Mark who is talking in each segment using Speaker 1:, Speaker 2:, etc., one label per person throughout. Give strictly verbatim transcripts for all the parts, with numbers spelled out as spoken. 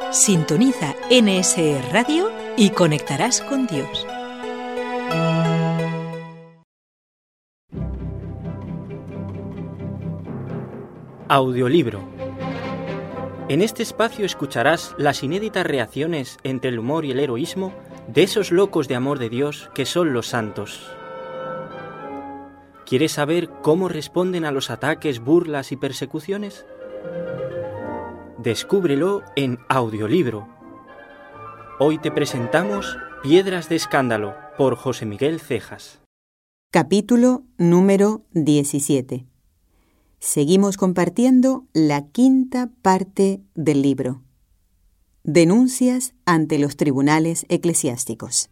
Speaker 1: Sintoniza N S E Radio y conectarás con Dios.
Speaker 2: Audiolibro. En este espacio escucharás las inéditas reacciones entre el humor y el heroísmo de esos locos de amor de Dios que son los santos. ¿Quieres saber cómo responden a los ataques, burlas y persecuciones? Descúbrelo en Audiolibro. Hoy te presentamos Piedras de Escándalo por José Miguel Cejas.
Speaker 3: Capítulo número diecisiete. Seguimos compartiendo la quinta parte del libro. Denuncias ante los tribunales eclesiásticos.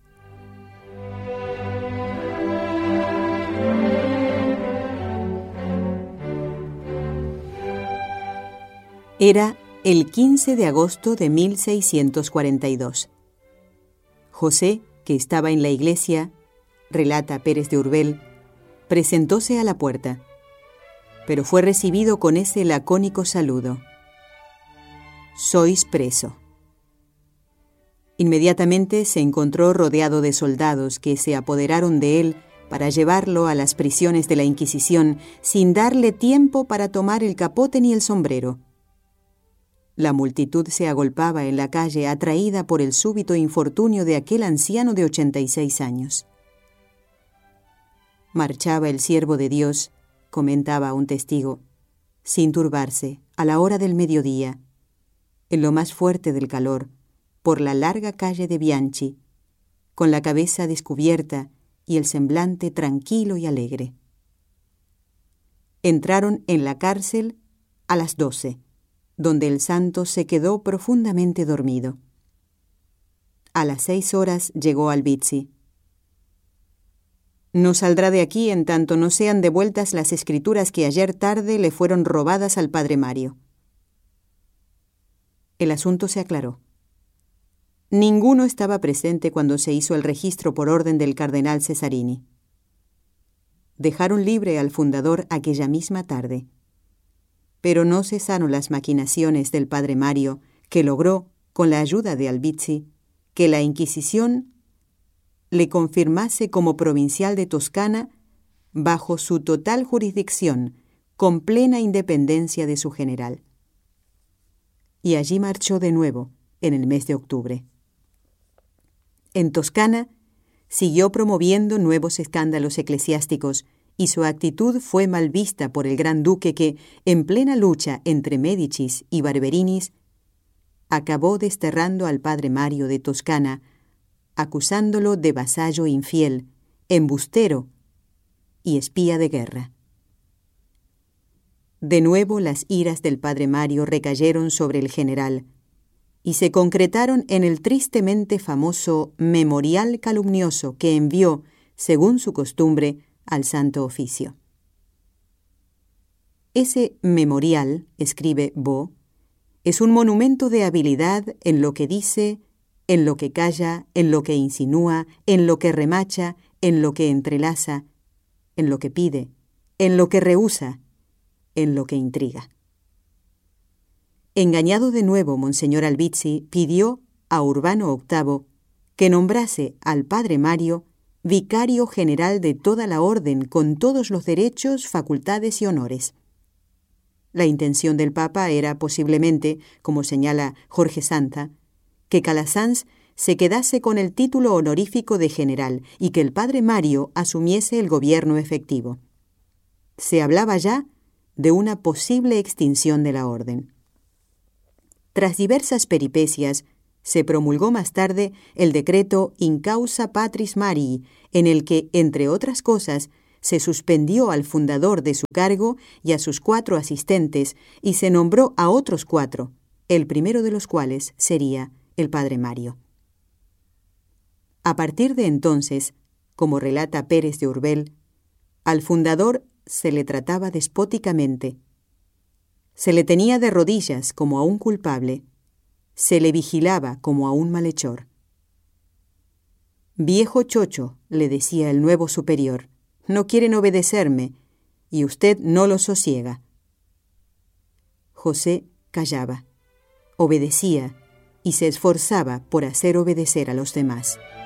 Speaker 3: Era el quince de agosto de mil seiscientos cuarenta y dos. José, que estaba en la iglesia, relata Pérez de Urbel, presentóse a la puerta, pero fue recibido con ese lacónico saludo: «Sois preso». Inmediatamente se encontró rodeado de soldados que se apoderaron de él para llevarlo a las prisiones de la Inquisición sin darle tiempo para tomar el capote ni el sombrero. La multitud se agolpaba en la calle atraída por el súbito infortunio de aquel anciano de ochenta y seis años. Marchaba el siervo de Dios, comentaba un testigo, sin turbarse, a la hora del mediodía, en lo más fuerte del calor, por la larga calle de Bianchi, con la cabeza descubierta y el semblante tranquilo y alegre. Entraron en la cárcel a las doce, donde el santo se quedó profundamente dormido. A las seis horas llegó Albizzi. No saldrá de aquí en tanto no sean devueltas las escrituras que ayer tarde le fueron robadas al padre Mario. El asunto se aclaró. Ninguno estaba presente cuando se hizo el registro por orden del cardenal Cesarini. Dejaron libre al fundador aquella misma tarde. Pero no cesaron las maquinaciones del padre Mario, que logró, con la ayuda de Albizzi, que la Inquisición le confirmase como provincial de Toscana bajo su total jurisdicción, con plena independencia de su general. Y allí marchó de nuevo, en el mes de octubre. En Toscana siguió promoviendo nuevos escándalos eclesiásticos, y su actitud fue mal vista por el gran duque que, en plena lucha entre Médicis y Barberinis, acabó desterrando al padre Mario de Toscana, acusándolo de vasallo infiel, embustero y espía de guerra. De nuevo las iras del padre Mario recayeron sobre el general y se concretaron en el tristemente famoso memorial calumnioso que envió, según su costumbre, al Santo Oficio. Ese memorial, escribe Bo, es un monumento de habilidad en lo que dice, en lo que calla, en lo que insinúa, en lo que remacha, en lo que entrelaza, en lo que pide, en lo que rehúsa, en lo que intriga. Engañado de nuevo, Monseñor Albizzi pidió a Urbano octavo que nombrase al padre Mario vicario general de toda la orden con todos los derechos, facultades y honores. La intención del Papa era posiblemente, como señala Jorge Sanza, que Calasanz se quedase con el título honorífico de general y que el padre Mario asumiese el gobierno efectivo. Se hablaba ya de una posible extinción de la orden. Tras diversas peripecias, se promulgó más tarde el decreto In Causa Patris Marii, en el que, entre otras cosas, se suspendió al fundador de su cargo y a sus cuatro asistentes y se nombró a otros cuatro, el primero de los cuales sería el padre Mario. A partir de entonces, como relata Pérez de Urbel, al fundador se le trataba despóticamente. Se le tenía de rodillas como a un culpable. Se le vigilaba como a un malhechor. «Viejo chocho», le decía el nuevo superior, «no quieren obedecerme, y usted no lo sosiega». José callaba, obedecía, y se esforzaba por hacer obedecer a los demás.